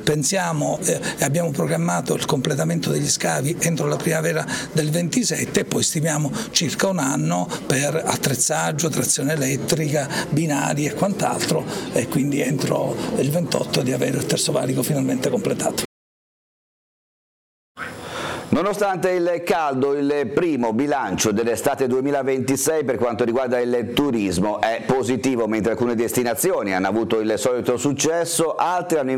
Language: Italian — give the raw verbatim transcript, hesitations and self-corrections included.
pensiamo e eh, abbiamo programmato il completamento degli scavi entro la primavera del ventisette e poi stimiamo circa un anno per attrezzaggio, trazione elettrica, binari e quant'altro, e quindi entro il ventotto di avere il terzo valico finalmente completato. Nonostante il caldo, il primo bilancio dell'estate duemilaventisei per quanto riguarda il turismo è positivo, mentre alcune destinazioni hanno avuto il solito successo, altre hanno